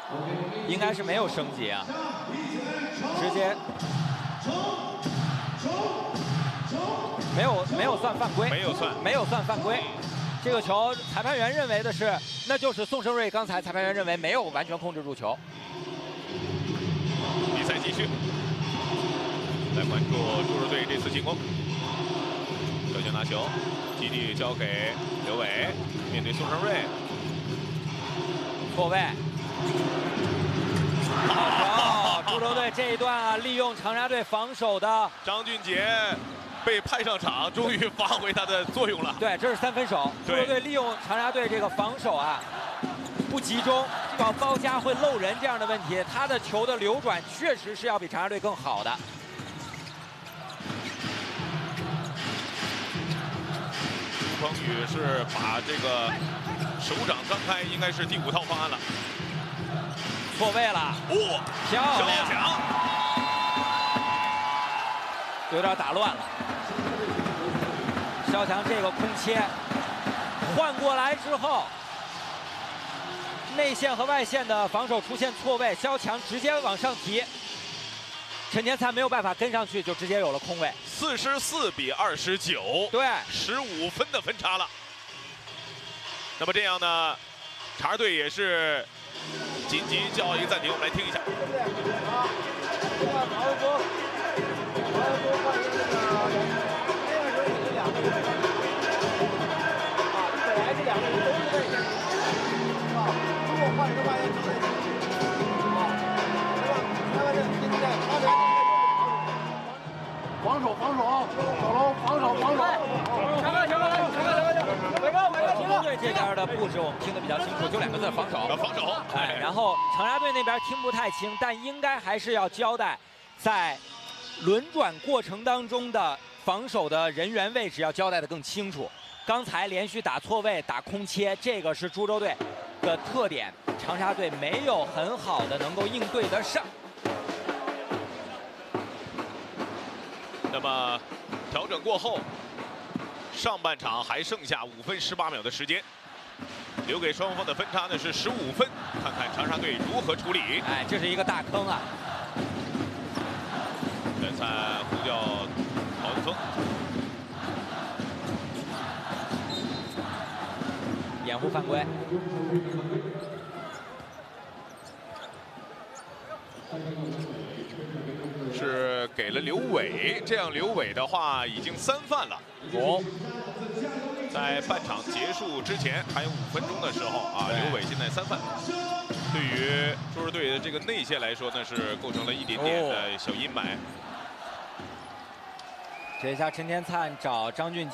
应该是没有升级啊，直接没有算犯规，没有算犯规。这个球裁判员认为的是，那就是宋胜瑞刚才裁判员认为没有完全控制住球。 比赛继续，来关注注入队这次进攻。小强拿球，基地交给刘伟，面对宋胜瑞， 错位。好球！株洲队这一段啊，利用长沙队防守的张俊杰。 被派上场，终于发挥他的作用了。 对，这是3分手。株洲队利用长沙队这个防守啊不集中，搞包夹会漏人这样的问题，他的球的流转确实是要比长沙队更好的。 朱鹏宇是把这个手掌张开，应该是第5套方案了。 错位了，漂亮！ 小强有点打乱了。 肖强这个空切换过来之后，内线和外线的防守出现错位，肖强直接往上提，陈天灿没有办法跟上去，就直接有了空位。 44比29， 对 ，15分的分差了。那么这样呢，长沙队也是紧急叫一个暂停，我们来听一下。 防守，小龙，防守。 株洲队这边的布置我们听得比较清楚，就2个字：防守。 防守。 哎，然后长沙队那边听不太清，但应该还是要交代，在轮转过程当中的防守的人员位置要交代得更清楚。刚才连续打错位、打空切，这个是株洲队的特点，长沙队没有很好的能够应对得上。 那么调整过后，上半场还剩下5分18秒的时间，留给双方的分差呢是15分，看看长沙队如何处理。 哎，这是一个大坑啊！ 裁判呼叫曹云峰， 掩护犯规。 是给了刘伟，这样刘伟的话已经3犯了。在半场结束之前还有5分钟的时候啊，刘伟现在3犯，对于株洲队的这个内线来说呢，是构成了一点点的小阴霾。 这一下陈天灿找张俊。